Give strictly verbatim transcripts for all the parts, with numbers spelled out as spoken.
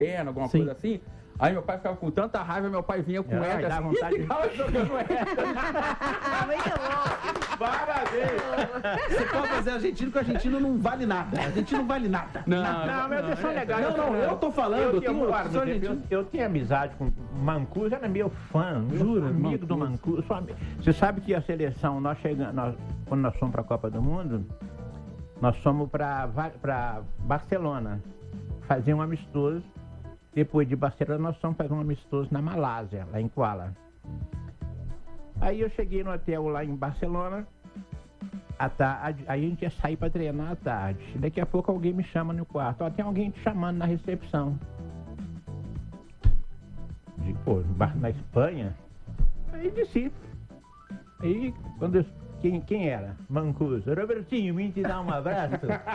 perna, alguma Sim. coisa assim. Aí meu pai ficava com tanta raiva, meu pai vinha com Ai, ela dá assim, vontade e ficava jogando ela. Muito bom. Parabéns! Você pode fazer argentino, que o argentino não vale nada. O argentino não vale nada. Não, Não, mas eles são legais. Não, não, eu tô falando, eu Eu, tenho- tenho, eu eu, sou eu, argentino. eu tenho amizade com o Mancuso, era meu fã, meu Jura? amigo do Mancuso. Sou ami- Você sabe que a seleção, nós chegamos, nós, quando nós fomos para a Copa do Mundo, nós fomos para Barcelona, fazer um amistoso. Depois de Barcelona, nós fomos fazer um amistoso na Malásia, lá em Kuala. Aí eu cheguei no hotel lá em Barcelona, à tarde, aí a gente ia sair para treinar à tarde. Daqui a pouco alguém me chama no quarto. Ó, tem alguém te chamando na recepção. Digo, pô, na Espanha? Aí desci. Aí, quando eu, quem, quem era? Mancuso. Robertinho, vim te dar um abraço.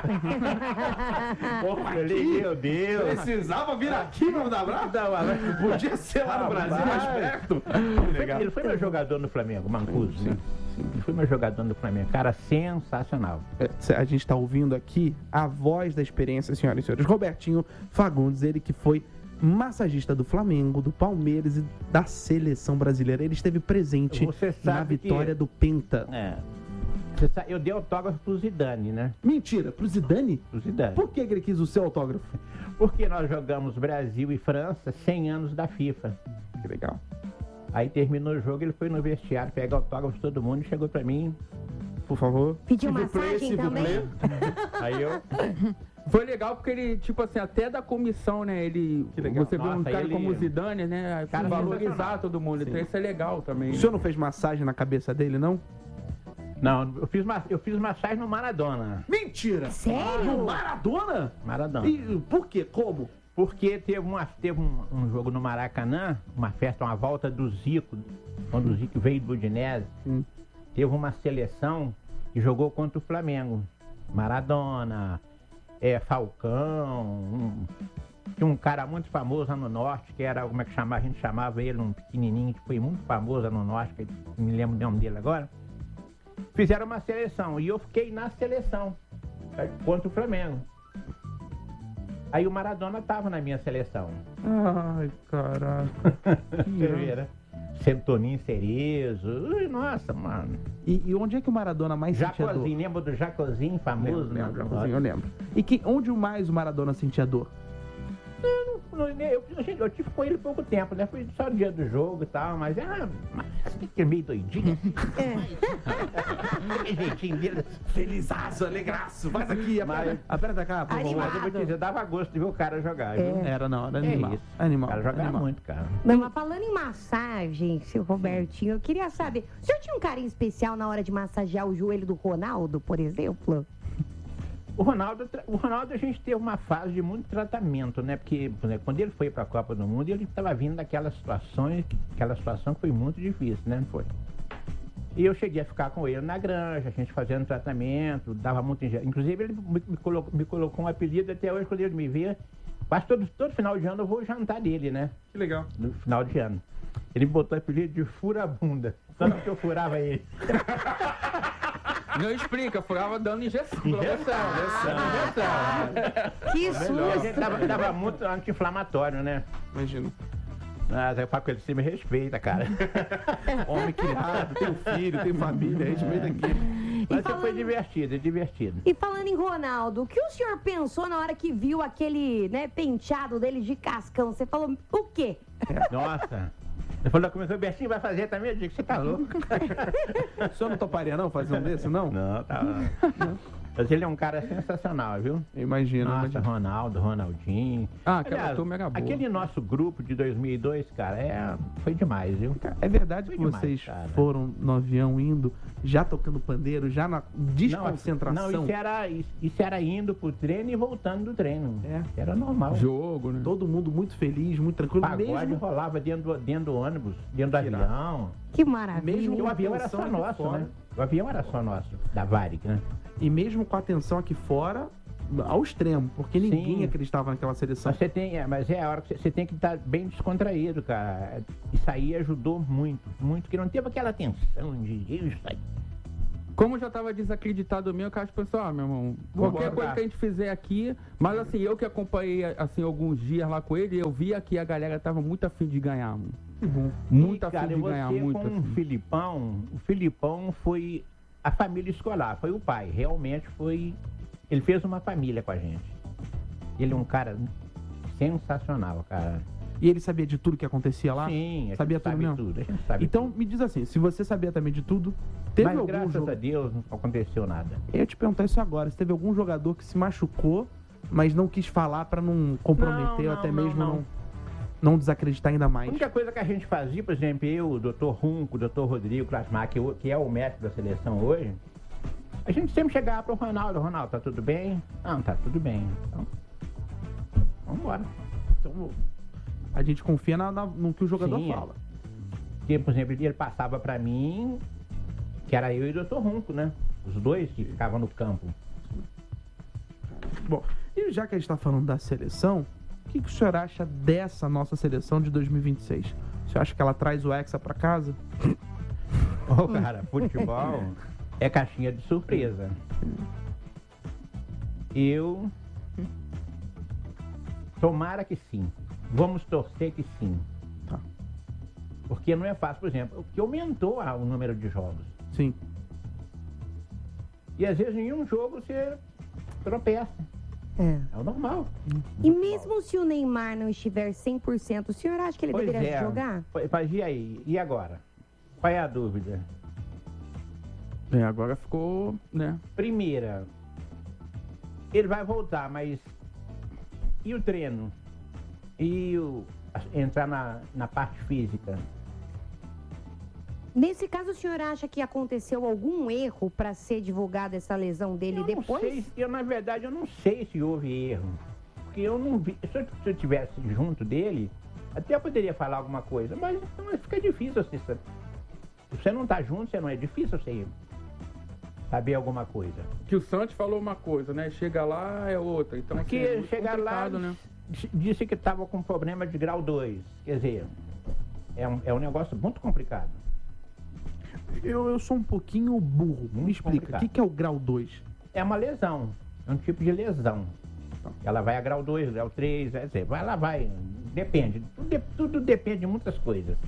Pô, eu falei, meu Deus. Precisava vir aqui pra dar abraço? Dá um abraço. Podia ser lá no Brasil, mais perto. Ele foi meu jogador no Flamengo, Mancuso, né? Ele foi meu jogador no Flamengo. Cara, sensacional. A gente está ouvindo aqui a voz da experiência, senhoras e senhores. Robertinho Fagundes, ele que foi massagista do Flamengo, do Palmeiras e da seleção brasileira. Ele esteve presente Você na sabe vitória que- do Penta. É. Você sabe, eu dei autógrafo pro Zidane, né? Mentira, pro Zidane? Pro Zidane. Por que que ele quis o seu autógrafo? Porque nós jogamos Brasil e França cem anos da FIFA. Que legal. Aí terminou o jogo, ele foi no vestiário, pegar autógrafo de todo mundo e chegou pra mim. Por favor. Pediu S'il vous plaît, massagem s'il vous também? plaît. Aí eu. Foi legal porque ele, tipo assim, até da comissão, né? Ele. Que legal. Você vê um Nossa, cara ele- como o Zidane, né? Cara, valorizar sensacional. todo mundo. Então isso é legal também. O senhor não fez massagem na cabeça dele, não? Não, eu fiz, ma- eu fiz massagem no Maradona. Mentira! Sério? No Maradona? Maradona. E por quê? Como? Porque teve, uma, teve um, um jogo no Maracanã, uma festa, uma volta do Zico, quando o Zico veio do Udinese. Sim. Teve uma seleção que jogou contra o Flamengo. Maradona, é, Falcão, um, tinha um cara muito famoso lá no Norte, que era, como é que chamava? A gente chamava ele, um pequenininho, que foi muito famoso lá no Norte, que eu não me lembro o nome dele agora. Fizeram uma seleção e eu fiquei na seleção, é, contra o Flamengo. Aí o Maradona tava na minha seleção. Ai, caraca. Você vê, né? Toninho Cerezo. Ui, nossa, mano. E, e onde é que o Maradona mais sentia dor? Jacozinho, lembra do Jacozinho famoso? Lembro, lembro, né? Jacozinho, eu lembro. E que, onde mais o Maradona sentia dor? Não, eu, eu, gente, eu tive com ele pouco tempo, né? Foi só no dia do jogo e tal, mas ah, mas que é meio doidinho. Que jeitinho dele. Felizaço, alegraço. Faz aqui, aperta, aperta cá, por favor. Animado. Mas eu vou te dizer, dava gosto de ver o cara jogar, viu? Era não, era É animal. isso. Animal. O cara jogava animal. muito, cara. Não, mas falando em massagem, seu Robertinho, eu queria saber, o senhor tinha um carinho especial na hora de massagear o joelho do Ronaldo, por exemplo? O Ronaldo, o Ronaldo, a gente teve uma fase de muito tratamento, né? Porque né, quando ele foi para a Copa do Mundo, ele estava vindo daquelas situações, aquela situação que foi muito difícil, né? Foi. E eu cheguei a ficar com ele na granja, a gente fazendo tratamento, dava muito injeção. Inclusive, ele me, me, colocou, me colocou um apelido até hoje, quando ele me vê. Quase todo, todo final de ano eu vou jantar dele, né? Que legal. No final de ano. Ele me botou o apelido de furabunda. Tanto que eu furava ele. Não explica, furava dando injeção. Injeção, injeção. Que A gente susto! dava, dava muito anti-inflamatório, né? Imagina. Mas eu falo com ele, você me respeita, cara. Homem criado, tem filho, tem família, respeita aqui. Mas falando- foi divertido, é divertido. E falando em Ronaldo, o que o senhor pensou na hora que viu aquele, né, penteado dele de cascão? Você falou o quê? Nossa. Ele falou comigo, o Bertinho vai fazer também? Eu digo, você tá louco? O senhor não toparia não fazer um desse, não? Não, tá. Mas ele é um cara sensacional, viu? Imagina, Nossa, imagina. Ronaldo, Ronaldinho. Ah, aquela Aliás, turma era boa. aquele nosso grupo de dois mil e dois, cara, é... foi demais, viu? É verdade Foi que demais, vocês cara. foram no avião indo, já tocando pandeiro, já na desconcentração? Não, isso era, isso, isso era indo pro treino e voltando do treino. É. Era normal. Jogo, né? Todo mundo muito feliz, muito tranquilo. Pagode Mesmo, rolava dentro do, dentro do ônibus, dentro do Que irado. avião. Que maravilha. Mesmo E o avião era atenção só aqui nosso, fora. né? O avião era só nosso, da Varig, né? e mesmo com a atenção aqui fora, ao extremo, porque ninguém Sim. acreditava naquela seleção. Mas você tem, é, mas é a hora que você, você tem que estar bem descontraído, cara. Isso aí ajudou muito, muito, que não teve aquela tensão de isso aí. Como eu já tava desacreditado mesmo, o cara pensou, ah, meu irmão, qualquer coisa que a gente fizer aqui, mas assim, eu que acompanhei assim alguns dias lá com ele, eu via que a galera tava muito afim de ganhar, mano. Uhum. Muito E, afim cara, de ganhar, você muito com o afim. Filipão, o Filipão foi a família escolar, foi o pai, realmente foi, ele fez uma família com a gente. Ele é um cara sensacional, cara. E ele sabia de tudo que acontecia lá? Sim, a gente Sabia tudo sabe mesmo? tudo, a gente sabe Então, tudo. me diz assim, se você sabia também de tudo, teve Mas algum graças jogo... a Deus não aconteceu nada. Eu ia te perguntar isso agora, se teve algum jogador que se machucou, mas não quis falar pra não comprometer Não, ou até não, mesmo não, não, não desacreditar ainda A mais. única coisa que a gente fazia, por exemplo, eu, o doutor Runco, o doutor Rodrigo Klasmar, que, que é o médico da seleção hoje, a gente sempre chegava pro Ronaldo, Ronaldo, tá tudo bem? Não, tá tudo bem. Então, vamos embora. Então, a gente confia na- na- no que o jogador Sim, é. fala. Porque, por exemplo, ele passava pra mim, que era eu e o doutor Runco, né? Os dois que ficavam no campo. Bom, e já que a gente tá falando da seleção, o que, que o senhor acha dessa nossa seleção de dois mil e vinte e seis? O senhor acha que ela traz o Hexa pra casa? Ô, cara, futebol é caixinha de surpresa. Eu... Tomara que sim. Vamos torcer que sim. Tá. Porque não é fácil, por exemplo, porque aumentou a- o número de jogos. Sim. E às vezes em um jogo você tropeça. É. É o normal. E mesmo se o Neymar não estiver cem por cento, o senhor acha que ele Pois deveria é. jogar? Pois- Mas e aí? E agora? Qual é a dúvida? É, agora ficou, né? Primeira, ele vai voltar, mas e o treino? E o, a- entrar na, na parte física? Nesse caso, o senhor acha que aconteceu algum erro para ser divulgada essa lesão dele eu depois? Não sei, eu, na verdade, eu não sei se houve erro. Porque eu não vi. Se eu, se eu tivesse junto dele, até eu poderia falar alguma coisa, mas não, fica difícil você. sa- Se você não está junto, você não é difícil você saber alguma coisa. Que o Santos falou uma coisa, né? Chega lá é outra. Então, Porque assim, é muito chegar lá, complicado, né? disse- disse que estava com problema de grau dois. Quer dizer, é um, é um negócio muito complicado. Eu, eu sou um pouquinho burro. Me Muito explica, o complicado. que, que é o grau dois? É uma lesão, é um tipo de lesão. Ela vai a grau dois, grau três, quer dizer, vai lá, vai. Depende. Tudo, de- tudo depende de muitas coisas.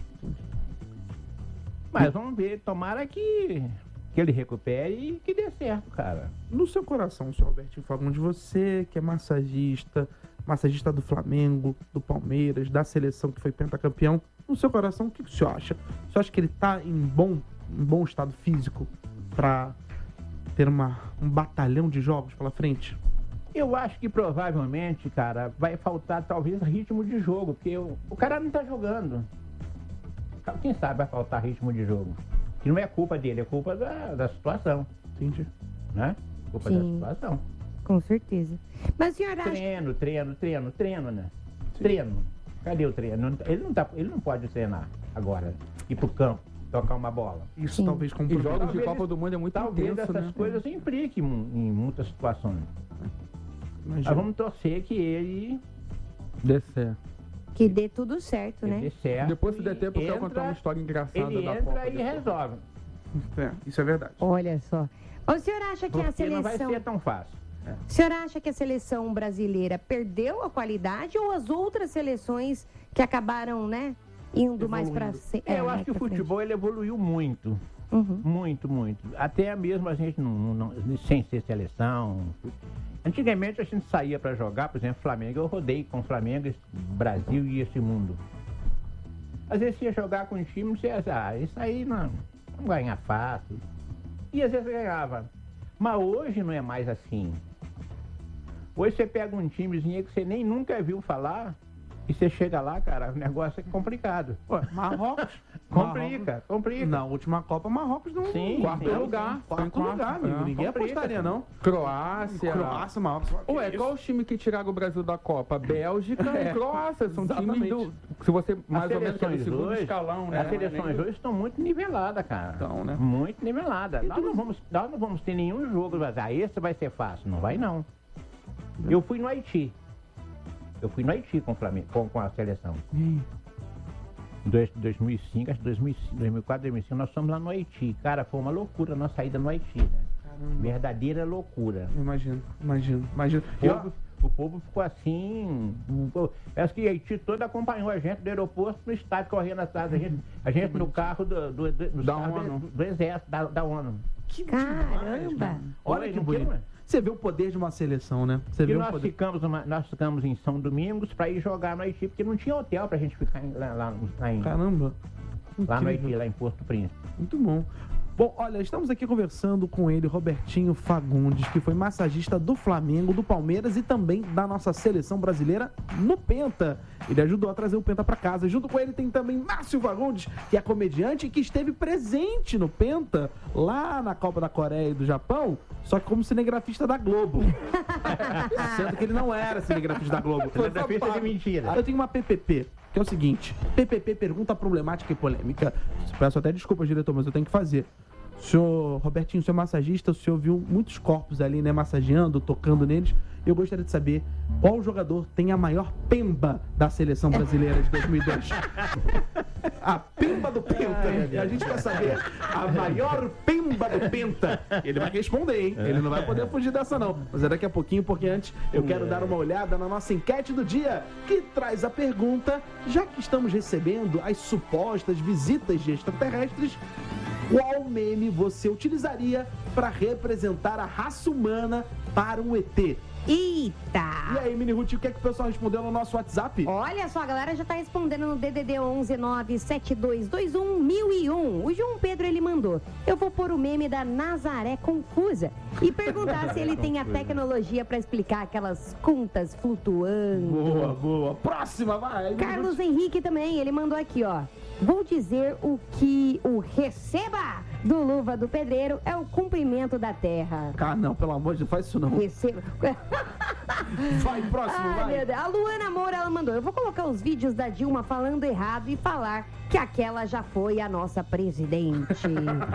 Mas vamos ver, tomara que, que ele recupere e que dê certo, cara. No seu coração, senhor Albertinho Fagundes, você que é massagista, massagista do Flamengo, do Palmeiras, da seleção que foi pentacampeão, no seu coração, o que, que o senhor acha? O senhor acha que ele tá em bom, em bom estado físico para ter uma, um batalhão de jogos pela frente? Eu acho que provavelmente, cara, vai faltar talvez ritmo de jogo, porque o, o cara não tá jogando. Quem sabe vai faltar ritmo de jogo. Que não é culpa dele, é culpa da, da situação, Entendi. né? Culpa Sim. da situação. Com certeza. Mas o senhor acha... Treino, treino, treino, treino, né? Treino. Cadê o treino? Ele não, tá, ele não pode treinar agora, ir pro campo, tocar uma bola. Isso Sim. talvez E comprometa. jogos de Talvez- Copa do Mundo é muito Talvez intenso, essas né? coisas impliquem em muitas situações. Imagina. Mas vamos torcer que ele, Dê certo. Que dê tudo certo, ele né? dê certo. Depois, se der e tempo, eu quero entra- contar uma história engraçada Ele da entra Copa. e depois. resolve. É, isso é verdade. Olha só. O senhor acha que a Porque não vai seleção... ser tão fácil. O senhor acha que a seleção brasileira perdeu a qualidade ou as outras seleções que acabaram, né, indo mais para... É, eu acho que o futebol ele evoluiu muito. Uhum. Muito, muito. Até mesmo a gente não, não- não- sem ser seleção. Antigamente a gente saía para jogar, por exemplo, Flamengo. Eu rodei com Flamengo, esse Brasil e esse mundo. Às vezes você ia jogar com um time, você ia, ah, isso aí não, não ganha fácil. E às vezes ganhava. Mas hoje não é mais assim. Hoje você pega um timezinho que você nem nunca viu falar e você chega lá, cara, o negócio é complicado. Ué, Marrocos. Complica, complica. Na última Copa, Marrocos não. Sim, Quarto sim, lugar. sim. Quarto Quarto, lugar, amigo. é. Ninguém Complica, apostaria, não. Croácia. Croácia, Marrocos. Ué, Que qual isso? os times que tiraram o Brasil da Copa? Bélgica É. e Croácia. São Exatamente. times do. Se você mais As ou menos que é do seleções segundo hoje, escalão, né? as seleções hoje estão muito niveladas, cara. Então, né? Muito niveladas. Nós não, vamos, nós não vamos ter nenhum jogo, mas ah, esse vai ser fácil. Não vai, não. Eu fui no Haiti. Eu fui no Haiti com, o Flamengo, com, com a seleção. Ih, Em dois mil e cinco, acho que dois mil e cinco, dois mil e quatro, dois mil e cinco, nós fomos lá no Haiti. Cara, foi uma loucura a nossa saída no Haiti, né? Caramba. Verdadeira loucura. Imagino, imagino, imagino. O povo, o povo ficou assim. Parece que Haiti todo acompanhou a gente do aeroporto pro estádio, correndo atrás. A gente, a gente no carro do, do, do, do, Da do, ONU. do, do Exército, da, da ONU. Que Caramba. demais, mano. Olha Oi, que não bonito. quero, né? Você vê o poder de uma seleção, né? Você E vê o nós poder. ficamos, uma- nós ficamos em São Domingos para ir jogar no Haiti, porque não tinha hotel pra gente ficar em- lá, lá, lá em, Caramba. lá no Incrível. Haiti, lá em Porto Príncipe. Muito bom. Bom, olha, estamos aqui conversando com ele, Robertinho Fagundes, que foi massagista do Flamengo, do Palmeiras e também da nossa seleção brasileira no Penta. Ele ajudou a trazer o Penta para casa. Junto com ele tem também Márcio Fagundes, que é comediante e que esteve presente no Penta, lá na Copa da Coreia e do Japão, só que como cinegrafista da Globo. Sendo que ele não era cinegrafista da Globo. Ele era Cinegrafista de mentira. Eu tenho uma P P P, que é o seguinte: P P P pergunta problemática e polêmica. Peço até desculpa, diretor, mas eu tenho que fazer. Senhor Robertinho, senhor massagista, o senhor viu muitos corpos ali, né, massageando, tocando neles. Eu gostaria de saber qual jogador tem a maior pemba da seleção brasileira de dois mil e dois. A pemba do Penta. E a gente quer saber a maior pemba do Penta. Ele vai responder, hein? Ele não vai poder fugir dessa, não. Mas é daqui a pouquinho, porque antes eu quero dar uma olhada na nossa enquete do dia, que traz a pergunta, já que estamos recebendo as supostas visitas de extraterrestres, qual meme você utilizaria para representar a raça humana para um E T? Eita! E aí, Mini Ruth, o que é que o pessoal respondeu no nosso WhatsApp? Olha só, a galera já tá respondendo no D D D onze nove sete dois dois um mil e um. O João Pedro, ele mandou: eu vou pôr o meme da Nazaré Confusa e perguntar se ele tem a tecnologia para explicar aquelas contas flutuando. Boa, boa. Próxima, vai. Mini Carlos Ruth. Henrique também, ele mandou aqui, ó. Vou dizer o que o receba do Luva do Pedreiro é o cumprimento da terra. Ah, não, pelo amor de Deus, faz isso não. Receba. Vai, próximo, Ai, vai. meu Deus. A Luana Moura, ela mandou: eu vou colocar os vídeos da Dilma falando errado e falar que aquela já foi a nossa presidente.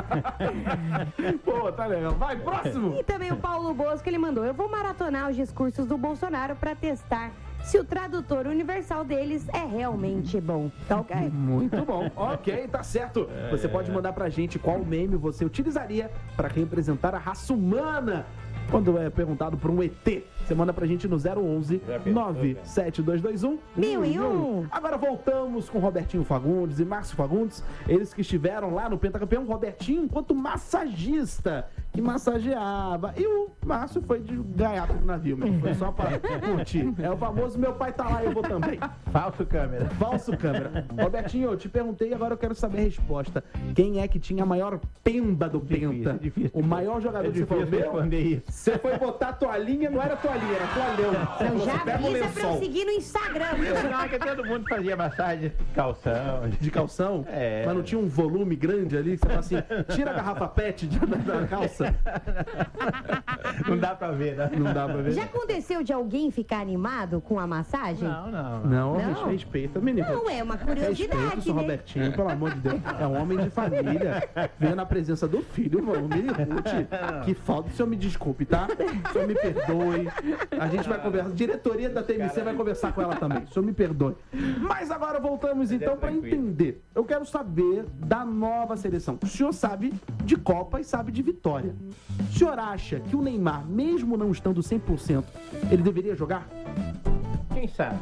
Pô, tá legal. Vai, próximo. E também o Paulo Bosco, ele mandou: eu vou maratonar os discursos do Bolsonaro pra testar se o tradutor universal deles é realmente bom. Tá ok? Muito bom. Ok, tá certo. Você pode mandar pra gente qual meme você utilizaria para representar a raça humana quando é perguntado por um E T. Você manda pra gente no zero onze nove sete dois dois um Mil e um. Agora voltamos com Robertinho Fagundes e Márcio Fagundes, eles que estiveram lá no Pentacampeão. Robertinho enquanto massagista, que massageava. E o Márcio foi de gaiato do navio, mesmo. Foi só para curtir. É o famoso meu pai tá lá e eu vou também. Falso câmera. Falso câmera. Robertinho, eu te perguntei e agora eu quero saber a resposta. Quem é que tinha a maior pemba do Penta? difícil. O maior jogador É que você falou, difícil meu, responder isso. você foi botar a toalhinha, não era toalhinha, era toalhão. Você Eu falou, já você pega o avisa pra eu lençol. seguir no Instagram. viu? Não, que todo mundo fazia massagem de calção. De calção? É. Mas não tinha um volume grande ali? Que você fala assim, tira a garrafa pet de- da, da calça. Não dá pra ver, né? Não dá pra ver. Já aconteceu de alguém ficar animado com a massagem? Não, não. Não, Não? respeita, menino. Não, é uma Respeita o curiosidade, seu né? Robertinho, pelo amor de Deus. É um homem de família. Venha na presença do filho, irmão. Mini Ruth. Que falta. O senhor me desculpe, tá? O senhor me perdoe. A gente vai conversar. A diretoria da T M C vai conversar com ela também. O senhor me perdoe. Mas agora voltamos então para entender. Eu quero saber da nova seleção. O senhor sabe de Copa e sabe de vitória. O senhor acha que o Neymar, mesmo não estando cem por cento, ele deveria jogar? Quem sabe?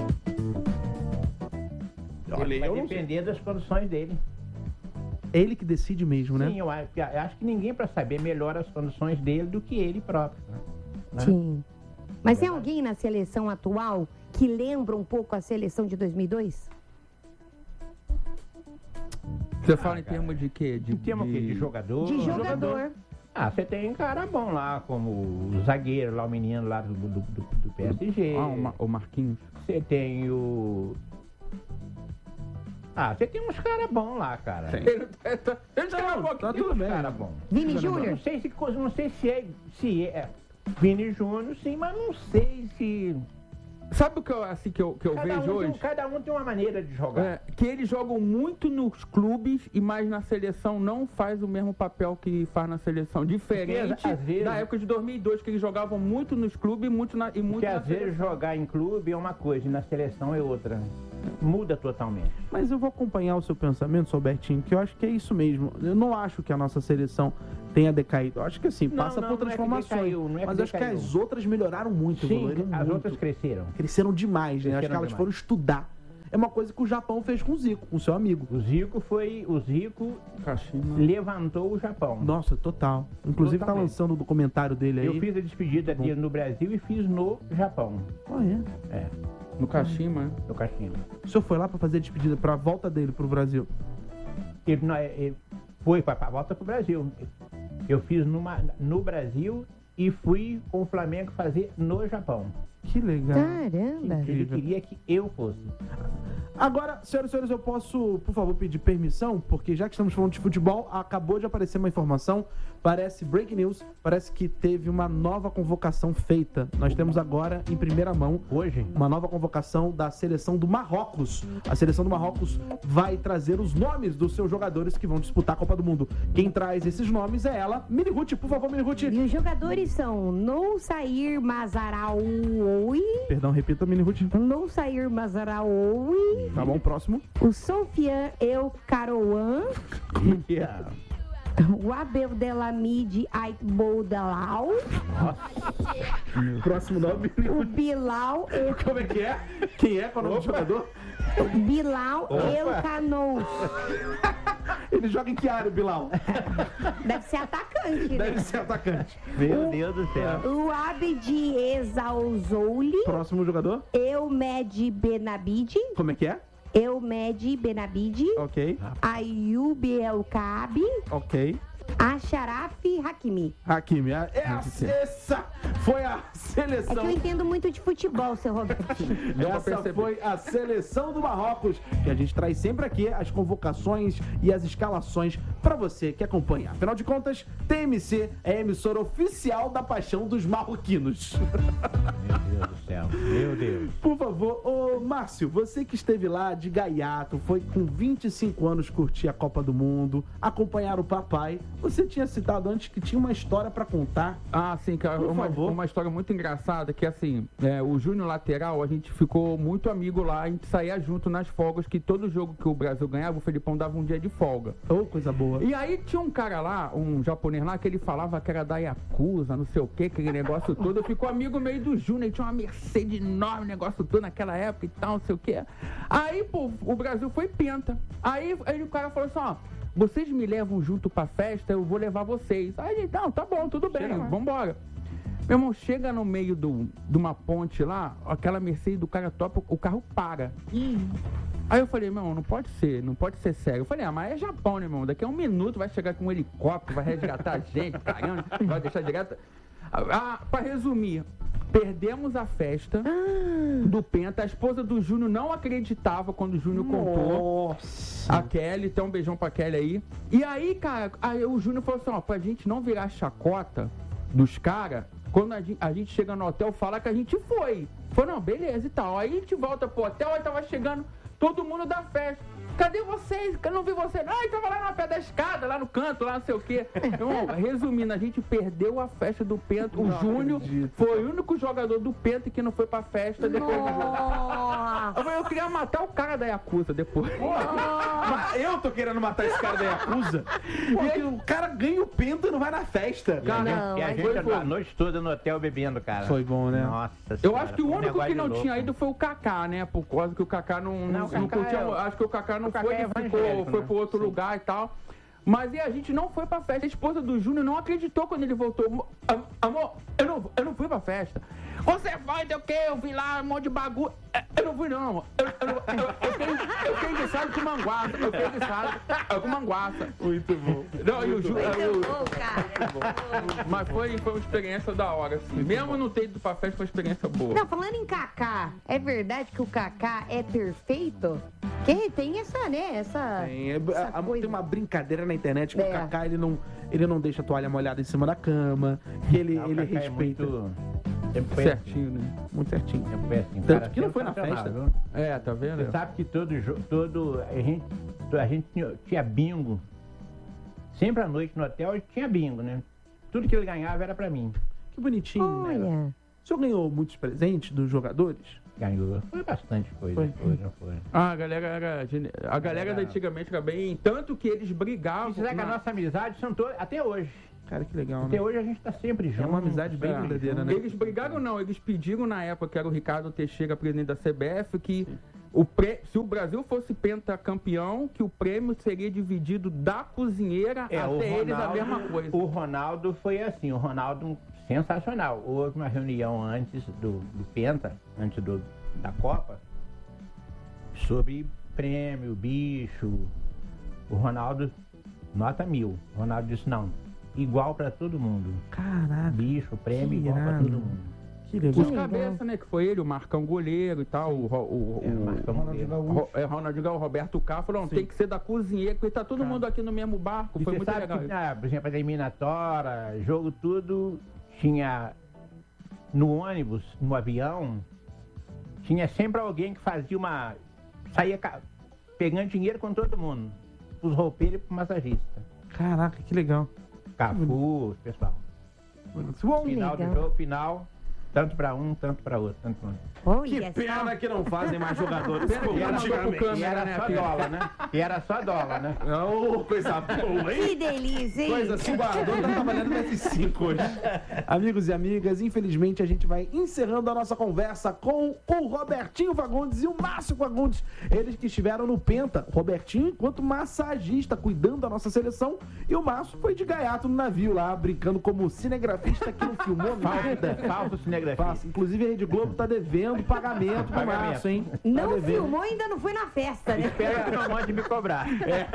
Olha, Vai eu não sei. depender das condições dele. Ele que decide mesmo, né? Sim, eu acho, eu acho que ninguém para saber melhor as condições dele do que ele próprio. né? Sim. Mas tem alguém na seleção atual que lembra um pouco a seleção de dois mil e dois? Você fala Ah, em cara. termos de quê? De, Em termos de, de jogador. De jogador. Ah, você tem um cara bom lá, como o zagueiro lá, o menino lá do, do, do, do P S G. Ah, o, Ma- o Marquinhos. Você tem o. Ah, você tem uns caras bons lá, cara. Ele, tá, ele já Não, acabou tá aqui. tudo uns bem. cara bom. Vini Não Júnior? sei se não sei se é, se é Vini Júnior, sim, mas não sei se Sabe o que eu, assim, que eu, que eu cada vejo um, tem, hoje? cada um tem uma maneira de jogar. É, que eles jogam muito nos clubes, e mais na seleção não faz o mesmo papel que faz na seleção. Diferente Porque, às vezes- da época de dois mil e dois, que eles jogavam muito nos clubes muito na, e muito Porque na às vezes seleção. jogar em clube é uma coisa e na seleção é outra. né? muda totalmente. Mas eu vou acompanhar o seu pensamento, seu Albertinho, que eu acho que é isso mesmo. Eu não acho que a nossa seleção tenha decaído. Eu acho que assim, Não, passa não, por não é que transformações. decaiu, não é que mas eu acho que decaiu. as outras melhoraram muito, Sim, evoluíram as muito. outras cresceram. Cresceram demais, né? Acho que Cresceram elas demais. foram estudar. É uma coisa que o Japão fez com o Zico, com o seu amigo. O Zico foi, o Zico Kashima. levantou o Japão. Nossa, total. Inclusive tá Totalmente. lançando o documentário dele aí. Eu fiz a despedida dele no Brasil e fiz no Japão. Ah, é? É, No Kashima, no Kashima. O senhor foi lá pra fazer a despedida, pra volta dele pro Brasil. Ele, não, ele foi para a volta pro Brasil. Eu fiz numa, no Brasil e fui com o Flamengo fazer no Japão. Que legal. Caramba. Ele Incrível. queria que eu fosse. Agora, senhoras e senhores, eu posso, por favor, pedir permissão, porque já que estamos falando de futebol, acabou de aparecer uma informação, parece break news, parece que teve uma nova convocação feita. Nós temos agora, em primeira mão, Hoje, uma nova convocação da seleção do Marrocos. A seleção do Marrocos vai trazer os nomes dos seus jogadores que vão disputar a Copa do Mundo. Quem traz esses nomes é ela, Mini Ruth. Por favor, Mini Ruth. E os jogadores são Noussair Mazaraoui, Perdão, repita, Mini Ruth. Noussair Mazaraoui, Tá bom, próximo. o Sofian El Karouan, yeah. o Abdelhamid Aitboudalau, Próximo nome. o Bilal El, Como é que é? Quem é? Qual é o nome do jogador? Bilal El Canous. Ele joga em que área, Bilal? Deve ser atacante, né? Deve ser atacante. Meu Deus do céu. O Abdi Exalzouli, Próximo jogador? Eumed Benabid, Como é que é? Eumed Benabid, Ok, Ayub El Kaabi, ok. Acharaf Hakimi. Hakimi, a- essa, essa foi a É que seleção. eu entendo muito de futebol, seu Robertinho. Essa foi a seleção do Marrocos, que a gente traz sempre aqui as convocações e as escalações pra você que acompanha. Afinal de contas, T M C é a emissora oficial da paixão dos marroquinos. Meu Deus do céu. Meu Deus. Por favor, ô Márcio, você que esteve lá de gaiato, foi com vinte e cinco anos curtir a Copa do Mundo, acompanhar o papai. Você tinha citado antes que tinha uma história pra contar. Ah, sim, cara, Por uma, favor. uma história muito engraçada, que assim, é, o Júnior lateral, a gente ficou muito amigo lá, a gente saía junto nas folgas, que todo jogo que o Brasil ganhava, o Felipão dava um dia de folga. Ô, coisa boa. E aí tinha um cara lá, um japonês lá, que ele falava que era da Yakuza, não sei o que, aquele negócio todo. Eu fico amigo meio do Júnior, ele tinha uma Mercedes enorme, negócio todo naquela época e tal, não sei o que. Aí, pô, o Brasil foi penta. Aí, aí o cara falou assim, ó, vocês me levam junto pra festa, eu vou levar vocês. Aí a gente, não, tá bom, tudo bem, vambora. Meu irmão, chega no meio do, de uma ponte lá, aquela Mercedes do cara top, o carro para. Aí eu falei, meu irmão, não pode ser, não pode ser sério. Eu falei, ah, mas é Japão, né, meu irmão? Daqui a um minuto vai chegar com um helicóptero, vai resgatar a gente, caramba, vai deixar direto. Ah, pra resumir, perdemos a festa do Penta. A esposa do Júnior não acreditava quando o Júnior contou. Nossa. A Kelly, tem um beijão pra Kelly aí. E aí, cara, aí o Júnior falou assim, ó, pra gente não virar chacota dos caras, quando a gente, a gente chega no hotel, fala que a gente foi. Falou, não, beleza e tal. Aí a gente volta pro hotel, aí tava chegando todo mundo da festa. Cadê vocês? Eu não vi vocês. Ai, tava lá no pé da escada, lá no canto, lá não sei o quê. Então, resumindo, a gente perdeu a festa do Penta. O Não Júnior acredito. foi o único jogador do Penta que não foi pra festa depois do jogo. Nossa. Eu falei, eu queria matar o cara da Yakuza depois. Mas eu tô querendo matar esse cara da Yakuza. Porque o cara ganha o penta e não vai na festa. E a Não, gente, e a mas gente foi- a noite toda no hotel bebendo, cara. Foi bom, né? Nossa Eu senhora, acho que o foi um único negócio que de não louco. tinha ido foi o Kaká, né? Por causa que o Kaká não, não, Não, não, o Kaká curtia. é o- Acho que o Kaká não o Kaká foi, é ele ficou, evangélico, foi né? pro outro Sim. lugar e tal. Mas e a gente não foi pra festa. A esposa do Júnior não acreditou quando ele voltou. Am- Amor, eu não, eu não fui pra festa. Você vai, deu o quê? Eu vi lá um monte de bagulho. É, Eu não fui, não. Eu, eu, eu, eu, eu, fiquei, eu fiquei guiçado com manguaça. Eu fiquei guiçado com manguaça. Muito bom. Não, e o Júnior. Muito bom, cara. Mas foi, foi uma experiência da hora, assim. Mesmo não ter ido pra festa, foi uma experiência boa. Não, falando em Kaká, é verdade que o Kaká é perfeito? Que tem essa, né? Essa. Tem, é- essa a- coisa. tem uma brincadeira na internet que É. o Kaká ele não, ele não deixa a toalha molhada em cima da cama, que ele, Não, o ele Kaká é respeita muito, muito... Sempre foi assim. Certinho, né? certinho. Sempre foi assim. Tanto Cara, que não foi na sensacional, festa. viu? É, tá vendo? Você sabe que todo, jo- todo a gente, a gente tinha, tinha bingo. Sempre à noite no hotel tinha bingo, né? Tudo que ele ganhava era pra mim. Que bonitinho, né? Olha. O senhor ganhou muitos presentes dos jogadores? ganhou. Foi bastante coisa. Foi. Foi, não foi. Ah, a galera era. gene- A galera Era- da antigamente era bem. Tanto que eles brigavam. Isso é que a na- nossa amizade são todas, até hoje. Cara, que legal, Até né? hoje a gente tá sempre junto. É uma amizade bem É. verdadeira, né? Eles brigaram não, eles pediram na época, que era o Ricardo Teixeira, presidente da C B F, que o pré- se o Brasil fosse pentacampeão, que o prêmio seria dividido da cozinheira É, o até eles a Ronaldo- mesma coisa. O Ronaldo foi assim, o Ronaldo sensacional. Houve uma reunião antes do, do Penta, antes do, da Copa, sobre prêmio, bicho. O Ronaldo, nota mil. O Ronaldo disse, não, igual pra todo mundo. Caraca, Bicho, prêmio Que igual pra irado. todo mundo. que legal. Os cabeças, né, que foi ele, o Marcão goleiro e tal, o, Ro- o, É, o, Marcão Goleiro. Ro- é, Ronaldinho Gaúcho, o Roberto Carlos, falou, não, Sim. tem que ser da cozinheira, porque tá todo Tá. mundo aqui no mesmo barco, E foi você muito sabe legal. que, ah, por exemplo, a eliminatória, jogo tudo, tinha no ônibus, no avião, tinha sempre alguém que fazia uma. Saía ca- pegando dinheiro com todo mundo. Os roupeiros e pro massagista. Caraca, que legal. Cafu, pessoal. Bom, Final do Legal. jogo, final, tanto pra um, tanto pra outro. Tanto pra outro. que Olha pena só. que não fazem mais jogadores Pena que como não mandou pro antigamente. câmera, E era né, só Pedro? dólar, né? E era só dólar, né? Não, coisa boa, hein? Que delícia, hein? Coisa assim, o guardou tá trabalhando no F cinco hoje. Amigos e amigas, infelizmente a gente vai encerrando a nossa conversa com o Robertinho Fagundes e o Márcio Fagundes. Eles que estiveram no Penta. O Robertinho enquanto massagista, cuidando da nossa seleção. E o Márcio foi de gaiato no navio lá, brincando como cinegrafista que não filmou nada. Falso cinegrafista. Fácil. Inclusive a Rede Globo tá devendo pagamento pro Pagamento. Márcio, hein? Tá Não devendo. filmou, ainda não foi na festa, né? Espero que não mande me cobrar.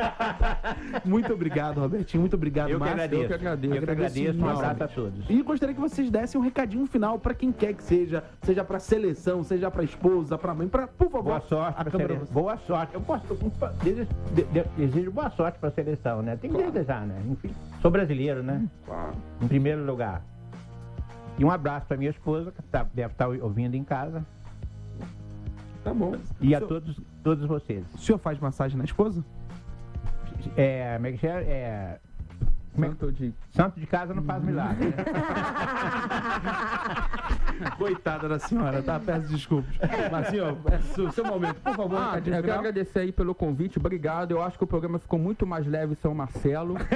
Muito obrigado, Robertinho. Muito obrigado, Eu que Márcio. agradeço. eu que agradeço. Eu que agradeço. Um imensamente. abraço a todos. E gostaria que vocês dessem um recadinho final pra quem quer que seja, seja pra seleção, seja pra esposa, pra mãe, pra, por favor. Boa sorte a pra câmera seleção. Boa sorte. Eu posso, eu desejo, de- de- desejo boa sorte pra seleção, né? Tem que desejar, né? Enfim, sou brasileiro, né? Em primeiro lugar. E um abraço pra minha esposa, que tá- deve estar ouvindo em casa. Tá bom. E a O senhor- todos, todos vocês. O senhor faz massagem na esposa? É, como é que chama? É, como é que- Santo de... santo de casa não faz milagre, né? Coitada da senhora, tá? Peço desculpas. Mas, senhor, é o seu momento. Por favor, um Ah, recadinho eu quero final. agradecer aí pelo convite, obrigado. Eu acho que o programa ficou muito mais leve São Marcelo. né?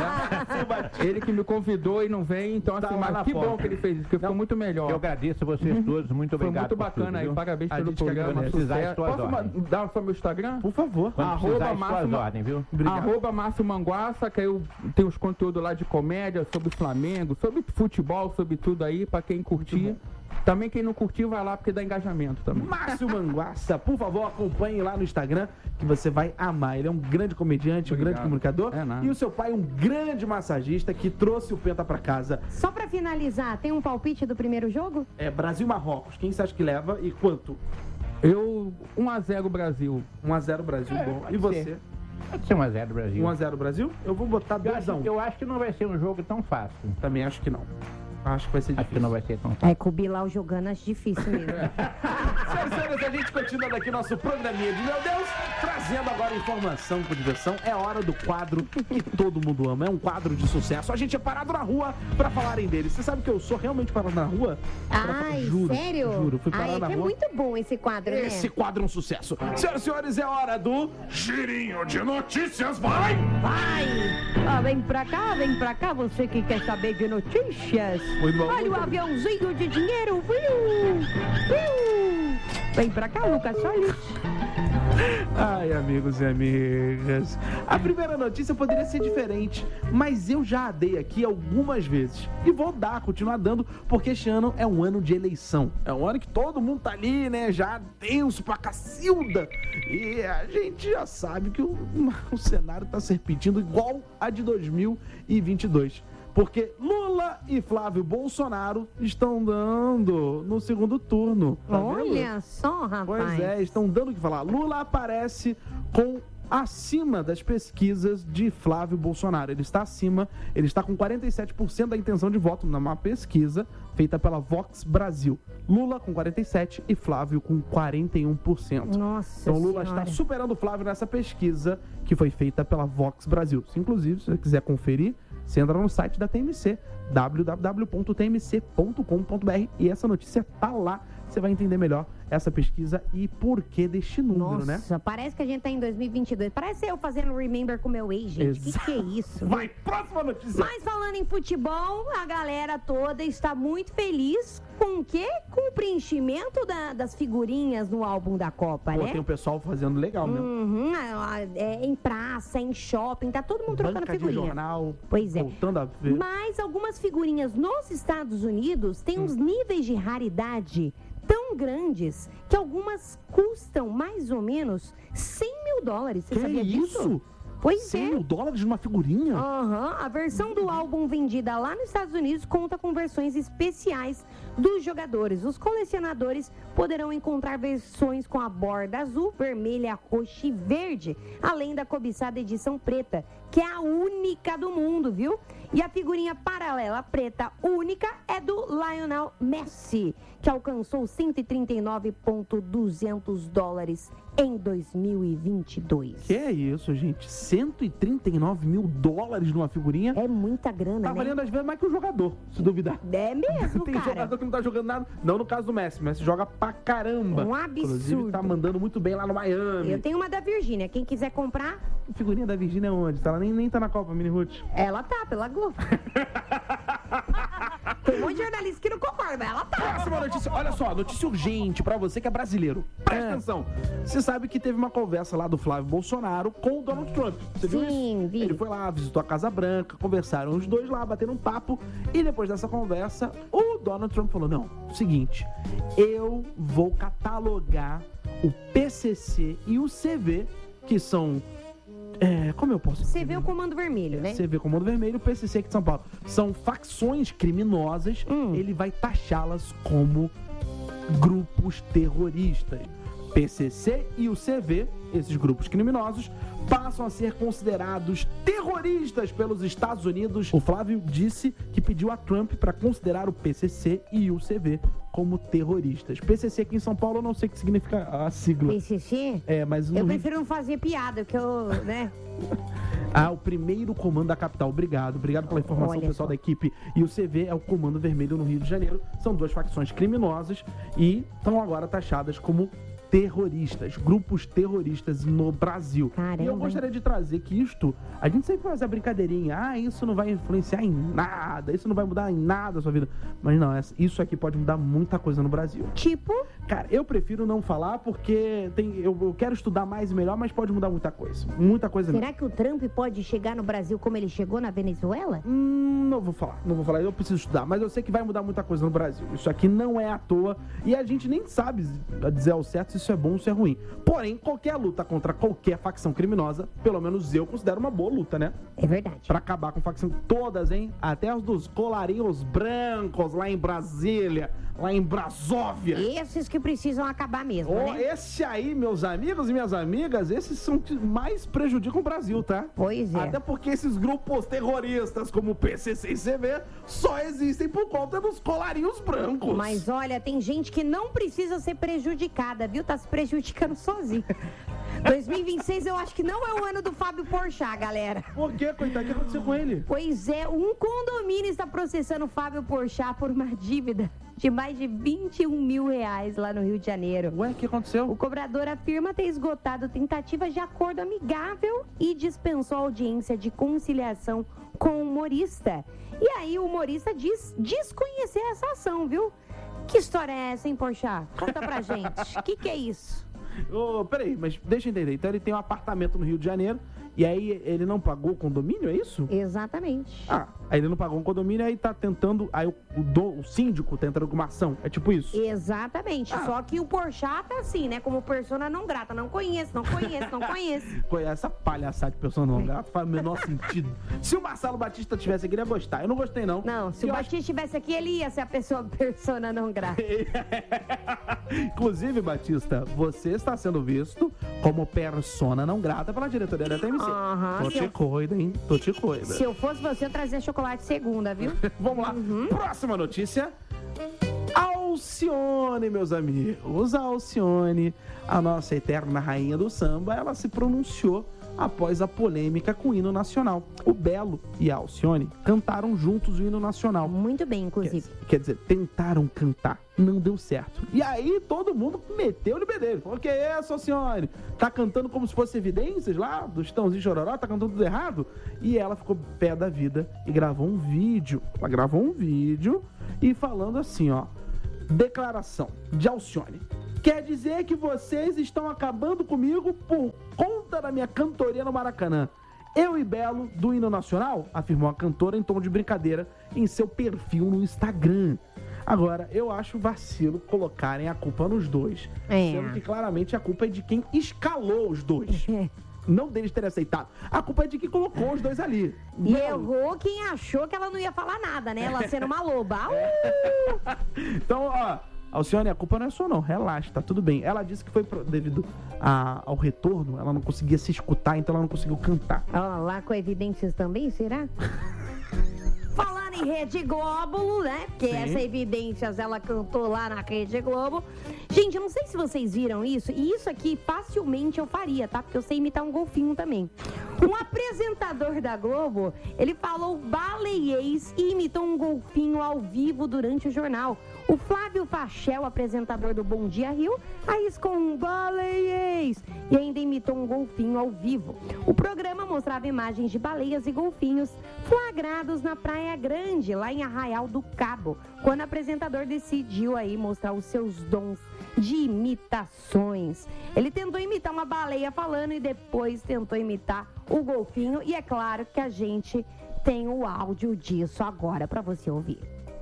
Ele que me convidou e não vem, então Tá assim, lá mas na que porta. bom que ele fez isso, porque ficou muito melhor. Eu agradeço a vocês todos, muito Foi obrigado. muito por bacana tudo, aí, viu? parabéns A pelo gente que programa. agradece. Precisar, Sucesso. estou às Posso ma- ordens. dar só meu Instagram? Por favor. Quando Arroba precisar, estou às máxima- ordens, viu? Obrigado. Arroba Márcio Manguaça, que eu tenho os conteúdos lá de comédia, sobre Flamengo, sobre futebol, sobre tudo aí, pra quem curtir. Também quem não curtiu, vai lá, porque dá engajamento também. Márcio Manguaça, por favor, acompanhe lá no Instagram, que você vai amar. Ele é um grande comediante, um Obrigado. grande comunicador. É nada. E o seu pai é um grande massagista que trouxe o Penta pra casa. Só pra finalizar, tem um palpite do primeiro jogo? É Brasil e Marrocos. Quem você acha que leva e quanto? Eu, um a zero Brasil. um a zero Brasil, É, bom. pode E você? ser. Pode ser um a zero Brasil. um a zero Brasil? Eu vou botar Eu dois acho, a um. eu acho que não vai ser um jogo tão fácil. Também acho que não. Acho que vai ser Acho que difícil. não vai ser tão fácil. É, com o Bilal jogando, acho difícil mesmo. Senhoras e senhores, a gente continua daqui nosso programinha de Meu Deus, trazendo agora informação com diversão. É hora do quadro que todo mundo ama. É um quadro de sucesso. A gente é parado na rua pra falarem dele. Você sabe que eu sou realmente parado na rua? Pra- Ai, juro, sério? Juro, fui parar Ai, na é rua. muito bom esse quadro, Esse né? quadro é um sucesso. Senhoras e senhores, é hora do Girinho de Notícias. Vai! Vai! Ah, vem pra cá, vem pra cá, você que quer saber de notícias. Muito bom, Olha muito o bom. aviãozinho de dinheiro, viu? Viu? Vem pra cá, Lucas Salles. Ai, amigos e amigas. A primeira notícia poderia ser diferente, mas eu já a dei aqui algumas vezes. E vou dar, continuar dando, porque este ano é um ano de eleição. É um ano que todo mundo tá ali, né? Já tenso pra cacilda. E a gente já sabe que o, o cenário tá se repetindo igual a de dois mil e vinte e dois. Porque Lula e Flávio Bolsonaro estão dando no segundo turno. Tá vendo? Olha só, rapaz. Pois é, estão dando o que falar. Lula aparece com acima das pesquisas de Flávio Bolsonaro. Ele está acima, ele está com quarenta e sete por cento da intenção de voto numa pesquisa feita pela Vox Brasil. Lula com quarenta e sete por cento e Flávio com quarenta e um por cento. Nossa Então Lula Senhora. está superando o Flávio nessa pesquisa que foi feita pela Vox Brasil. Se, inclusive, se você quiser conferir, você entra no site da T M C, w w w ponto t m c ponto com ponto b r, e essa notícia tá lá. Você vai entender melhor essa pesquisa e por que deste número, né? Nossa, parece que a gente tá em dois mil e vinte e dois. Parece eu fazendo Remember com meu ex, gente. O que, que é isso? Vai, próxima notícia. Mas falando em futebol, a galera toda está muito feliz com o quê? Com o preenchimento da- das figurinhas no álbum da Copa, Pô, né? tem um pessoal fazendo legal mesmo. Uhum, é, é, em praça, em shopping, tá todo mundo trocando Banca de figurinha. jornal, Pois é. voltando a ver. Mas algumas figurinhas nos Estados Unidos têm uns níveis de raridade tão grandes que algumas custam mais ou menos cem mil dólares. Você Que sabia disso? isso? Pois cem é. mil dólares numa figurinha? Aham, a versão do álbum vendida lá nos Estados Unidos conta com versões especiais dos jogadores. Os colecionadores poderão encontrar versões com a borda azul, vermelha, roxa e verde, além da cobiçada edição preta, que é a única do mundo, viu? E a figurinha paralela preta única é do Lionel Messi, que alcançou cento e trinta e nove mil e duzentos dólares em dois mil e vinte e dois. Que é isso, gente? cento e trinta e nove mil dólares numa figurinha? É muita grana, Tá né? valendo às vezes mais que o jogador, se duvidar. É mesmo, Tem cara. jogador que não tá jogando nada. Não no caso do Messi. Messi joga pra caramba. Um absurdo. Inclusive, tá mandando muito bem lá no Miami. Eu tenho uma da Virgínia. Quem quiser comprar, Figurinha da Virgínia é onde? Ela nem, nem tá na Copa, Mini Ruth. ela tá pela Globo. Tem um monte de jornalista que não concorda, mas ela tá. Próxima notícia. Olha só, notícia urgente pra você que é brasileiro. Presta É. atenção. Você sabe que teve uma conversa lá do Flávio Bolsonaro com o Donald Trump. Você viu Sim, isso? vi. Ele foi lá, visitou a Casa Branca, conversaram os dois lá, bateram um papo. E depois dessa conversa, o Donald Trump falou, não, seguinte, eu vou catalogar o P C C e o C V, que são... É, como eu posso Você vê o Comando Vermelho, né? C V Comando Vermelho, o P C C aqui de São Paulo. São facções criminosas, Hum. ele vai taxá-las como grupos terroristas. P C C e o C V, esses grupos criminosos, passam a ser considerados terroristas pelos Estados Unidos. O Flávio disse que pediu a Trump para considerar o P C C e o C V como terroristas. P C C aqui em São Paulo, eu não sei o que significa a sigla. P C C? É, mas no Eu Rio- prefiro não fazer piada, porque eu, né? Ah, o primeiro comando da capital. Obrigado. Obrigado pela informação, Olha pessoal só. da equipe. E o C V é o Comando Vermelho no Rio de Janeiro. São duas facções criminosas e estão agora taxadas como terroristas, grupos terroristas no Brasil. Caramba. E eu gostaria de trazer que isto, a gente sempre faz a brincadeirinha, ah, isso não vai influenciar em nada, isso não vai mudar em nada a sua vida. Mas não, essa- isso aqui pode mudar muita coisa no Brasil. Tipo, Cara, eu prefiro não falar porque tem, eu, eu quero estudar mais e melhor, mas pode mudar muita coisa. Muita coisa mesmo. será que o Trump pode chegar no Brasil como ele chegou na Venezuela? Hum, não vou falar, não vou falar, eu preciso estudar, mas eu sei que vai mudar muita coisa no Brasil. Isso aqui não é à toa e a gente nem sabe dizer ao certo se isso é bom ou se é ruim. Porém, qualquer luta contra qualquer facção criminosa, pelo menos eu considero uma boa luta, né? É verdade. Pra acabar com facção todas, hein? Até os dos colarinhos brancos lá em Brasília, lá em Brasóvia. Esses que precisam acabar mesmo, Oh, né? esse aí, meus amigos e minhas amigas, esses são que mais prejudicam o Brasil, tá? Pois é. Até porque esses grupos terroristas como o P C C e C V só existem por conta dos colarinhos brancos. Mas olha, tem gente que não precisa ser prejudicada, viu? Tá se prejudicando sozinho. dois mil e vinte e seis eu acho que não é o ano do Fábio Porchat, galera. Por quê, coitado? O que aconteceu com ele? Pois é, um condomínio está processando o Fábio Porchat por uma dívida de mais de vinte e um mil reais lá no Rio de Janeiro. Ué, o que aconteceu? O cobrador afirma ter esgotado tentativas de acordo amigável e dispensou a audiência de conciliação com o humorista. E aí o humorista diz desconhecer essa ação, viu? Que história é essa, hein, Porchat? Conta pra gente. O que, que é isso? Ô, peraí, mas deixa eu entender. Então ele tem um apartamento no Rio de Janeiro e aí ele não pagou o condomínio, é isso? Exatamente. Ah, aí ele não pagou um condomínio, aí tá tentando, aí o, o, do- o síndico tá entrando com uma ação, é tipo isso? Exatamente. Ah. Só que o Porchat tá assim, né? Como persona não grata. Não conheço, não conheço, não conheço. Conhece essa palhaçada de pessoa não grata, faz o menor sentido. Se o Marcelo Batista tivesse aqui, ele ia gostar. Eu não gostei, não. Não, se E o eu Batista estivesse aqui, ele ia ser a pessoa persona não grata. acho- Inclusive, Batista, você está sendo visto como persona não grata pela diretoria da T M C. Aham, Tô se te eu- cuida, hein? Tô te cuida. Se eu fosse você, eu trazia chocolate segunda, viu? Vamos lá. Próxima notícia. Ao Alcione, meus amigos. A Alcione, a nossa eterna rainha do samba, ela se pronunciou após a polêmica com o hino nacional. O Belo e a Alcione cantaram juntos o hino nacional. Muito bem, inclusive. Quer, quer dizer, tentaram cantar, não deu certo. E aí todo mundo meteu-lhe o bedelho. Falou, que é isso, Alcione? Tá cantando como se fosse evidências lá, do Chitãozinho e Chororó, tá cantando tudo errado? E ela ficou pé da vida e gravou um vídeo. Ela gravou um vídeo e falando assim, ó. Declaração de Alcione. Quer dizer que vocês estão acabando comigo por conta da minha cantoria no Maracanã. Eu e Belo, do hino nacional, afirmou a cantora em tom de brincadeira em seu perfil no Instagram. Agora, eu acho vacilo colocarem a culpa nos dois. É. Sendo que claramente a culpa é de quem escalou os dois. Não deles terem aceitado. A culpa é de quem colocou os dois ali. E Belo. errou quem achou que ela não ia falar nada, né? Ela sendo uma loba. Uh! Então, ó, Alcione, a culpa não é sua não, relaxa, tá tudo bem. Ela disse que foi pro- devido a- ao retorno, ela não conseguia se escutar, então ela não conseguiu cantar. Ó, lá com evidências também, será? Falando em Rede Globo, né? Porque Sim. essa Evidências ela cantou lá na Rede Globo. Gente, eu não sei se vocês viram isso, e isso aqui facilmente eu faria, tá? Porque eu sei imitar um golfinho também. Um apresentador da Globo, ele falou baleiês e imitou um golfinho ao vivo durante o jornal. O Flávio Fachel, apresentador do Bom Dia Rio, arriscou um baleiês e ainda imitou um golfinho ao vivo. O programa mostrava imagens de baleias e golfinhos flagrados na Praia Grande, lá em Arraial do Cabo, quando o apresentador decidiu aí mostrar os seus dons de imitações. Ele tentou imitar uma baleia falando e depois tentou imitar o golfinho, e é claro que a gente tem o áudio disso agora para você ouvir.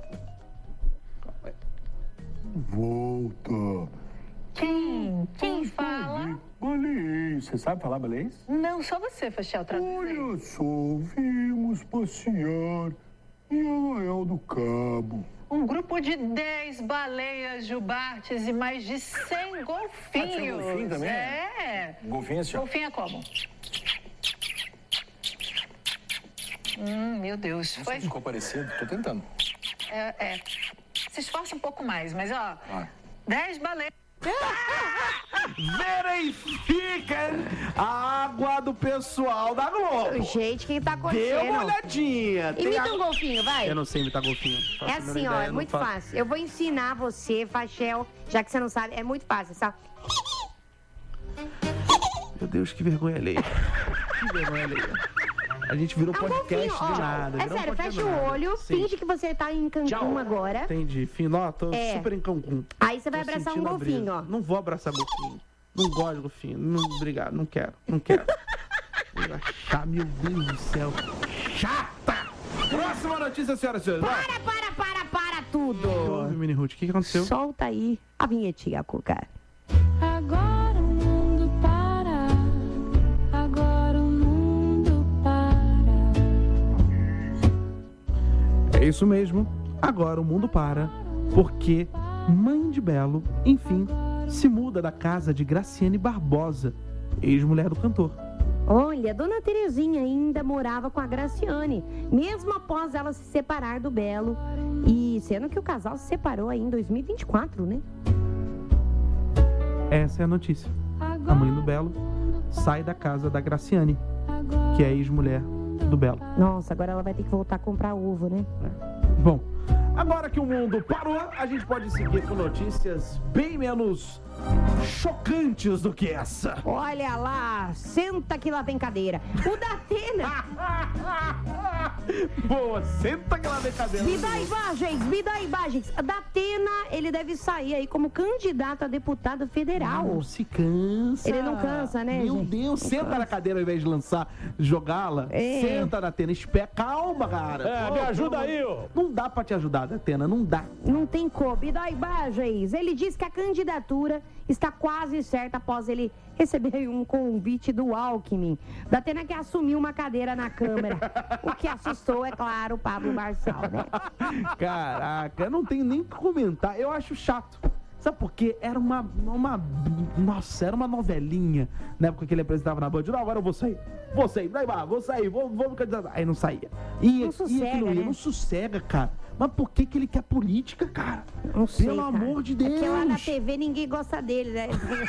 Volta. Quem? Quem fala? Baleiês. Você sabe falar baleiês? Não, só você, Fachel, traduzir. Olha só, vimos passear em Arraial do Cabo. Um grupo de dez baleias jubartes e mais de cem golfinhos. Ah, tinha golfinho também? É. Golfinho assim, ó. Golfinho é como? Hum, meu Deus. Não Foi? sei se ficou parecido, tô tentando. É, é. Se esforça um pouco mais, mas ó, Ah. dez baleias. Verifica a água do pessoal da Globo. Gente, o que tá Dê uma acontecendo? olhadinha. Tem Imita a- um golfinho, vai. Eu não sei imitar golfinho. Faço É a menor assim, ó, ideia, é não muito faço. fácil. Eu vou ensinar você, Fachel, já que você não sabe, é muito fácil, sabe? Meu Deus, que vergonha alheia. Que vergonha alheia. A gente virou É um podcast golfinho, ó. de nada. É virou um sério, podcast fecha de o nada. olho, Sim. finge que você tá em Cancún agora. Entendi. Fino, ó, tô É. super em Cancún. Aí você vai Tô abraçar um sentindo a golfinho, brisa. ó. Não vou abraçar golfinho. Não gosto de golfinho. Não, obrigado, não quero. Não quero. Coisa chata, meu Deus do céu. Chata! Próxima notícia, senhoras e senhores. Vai. Para, para, para, para Que tudo. houve, Mini Ruth? O que que aconteceu? Solta aí a vinhetinha, Cuca. Agora o mundo para, agora o mundo para. É isso mesmo. Agora o mundo para, porque mãe de Belo, enfim, se muda da casa de Graciane Barbosa, ex-mulher do cantor. Olha, Dona Terezinha ainda morava com a Graciane, mesmo após ela se separar do Belo. E sendo que o casal se separou aí em dois mil e vinte e quatro, né? Essa é a notícia. A mãe do Belo sai da casa da Graciane, que é ex-mulher do Belo. Nossa, agora ela vai ter que voltar a comprar ovo, né? Bom, agora que o mundo parou, a gente pode seguir com notícias bem menos chocantes do que essa. Olha lá, senta que lá tem cadeira. O Datena. Boa, senta aquela brincadeira. Me dá imagens, me dá imagens. Datena, ele deve sair aí como candidato a deputado federal. Não se cansa. Ele não cansa, né, Meu gente? Deus, Não senta cansa. na cadeira ao invés de lançar, jogá-la. É. Senta na Atena, espera. Calma, cara. É, me ajuda aí, ô. Não dá pra te ajudar, Atena, não dá. Não tem como. Me dá imagens. Ele diz que a candidatura está quase certa após ele receber um convite do Alckmin. Datena que assumiu uma cadeira na Câmara. O que assustou, é claro, o Pablo Marçal, né? Caraca, eu não tenho nem o que comentar. Eu acho chato. Sabe por quê? Era uma, uma... Nossa, era uma novelinha na época que ele apresentava na Band. Não, agora eu vou sair. Vou sair, vai lá, vou sair, vou, vou me candidatar. Aí não saía. Ia, Não sossega, ia que não ia. né? Não sossega, cara. Mas por que que ele quer política, cara? Não sei, Pelo cara. amor de Deus. Porque lá na T V ninguém gosta dele, né?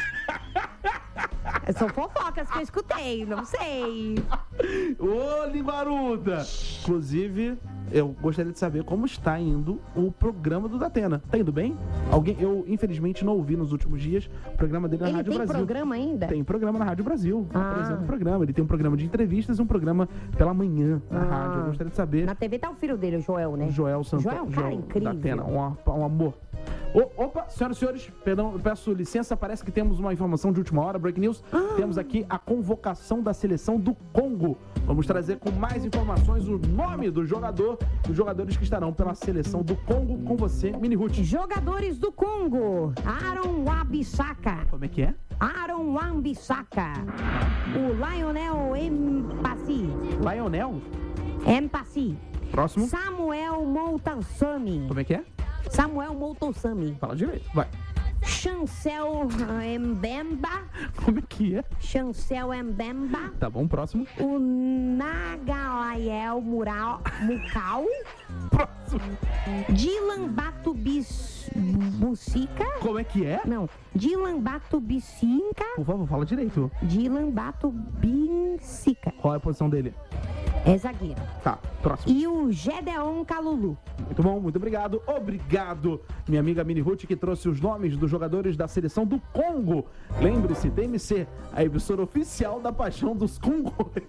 São fofocas que eu escutei, não sei. Ô, Limaruda! Inclusive, eu gostaria de saber como está indo o programa do Datena. Tá indo bem? Alguém, eu, infelizmente, não ouvi nos últimos dias o programa dele na Ele Rádio tem Brasil. programa ainda? Tem programa na Rádio Brasil. Ah. Apresenta o programa. Ele tem um programa de entrevistas e um programa pela manhã na Ah. rádio. Eu gostaria de saber. Na T V tá o filho dele, o Joel, né? O Joel Santos. Joel é um cara incrível. Datena, um, um amor. Ô, opa, senhoras e senhores, perdão, eu peço licença, parece que temos uma informação de última hora, Break News. Ah. Temos aqui a convocação da seleção do Congo. Vamos trazer com mais informações o nome do jogador, dos jogadores que estarão pela seleção do Congo com você, Mini Ruth. Jogadores do Congo, Aaron Wan-Bissaka. Como é que é? Aaron Wan-Bissaka. O Lionel Mpassi. Lionel. Mpassi. Próximo. Samuel Moutosami. Como é que é? Samuel Moutosami. Fala direito, vai. Chancel Mbemba. Como é que é? Chancel Mbemba. Tá bom, próximo. O Nagalael Mural, Mukau. Próximo. Dylan Batubis Bucica. Como é que é? Não, Dylan Batubicinca. Por favor, fala direito. Dylan Batubincica. Qual é a posição dele? É zagueiro. Tá, próximo. E o Gedeon Calulu. Muito bom, muito obrigado. Obrigado, minha amiga Mini Ruth, que trouxe os nomes dos jogadores da seleção do Congo. Lembre-se, D M C, a emissora oficial da paixão dos congolês.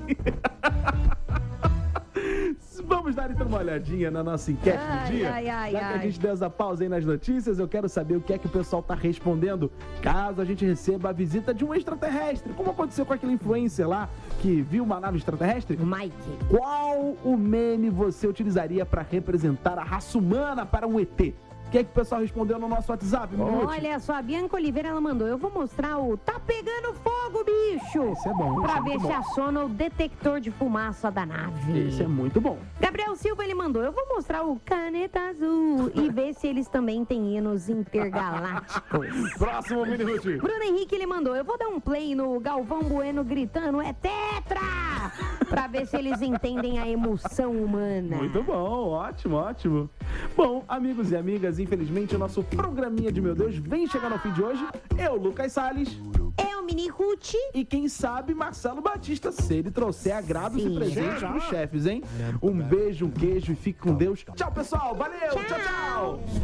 Vamos dar então uma olhadinha na nossa enquete Ai, do dia. ai, ai, Já que a ai. gente deu essa pausa aí nas notícias, eu quero saber o que é que o pessoal tá respondendo caso a gente receba a visita de um extraterrestre. Como aconteceu com aquele influencer lá que viu uma nave extraterrestre? O Mike. Qual o meme você utilizaria para representar a raça humana para um E T? O que é que o pessoal respondeu no nosso WhatsApp, Mini Ruth? Olha só, a Bianca Oliveira, ela mandou. Eu vou mostrar o Tá Pegando Fogo, bicho! Esse é bom, esse Pra é ver muito se bom. aciona o detector de fumaça da nave. Esse é muito bom. Gabriel Silva, ele mandou. Eu vou mostrar o Caneta Azul e ver se eles também têm hinos intergalácticos. Próximo, Mini Ruth. Bruno Henrique, ele mandou. Eu vou dar um play no Galvão Bueno gritando, é tetra! Pra ver se eles entendem a emoção humana. Muito bom, ótimo, ótimo. Bom, amigos e amigas, infelizmente o nosso programinha de Meu Deus vem chegando ao fim de hoje. Eu, Lucas Salles. Eu, Mini Ruth. E quem sabe Marcelo Batista, se ele trouxer agrados Sim. e presentes pros chefes, hein? Um beijo, um queijo e fique com Deus. Tchau, pessoal. Valeu. Tchau, tchau. tchau.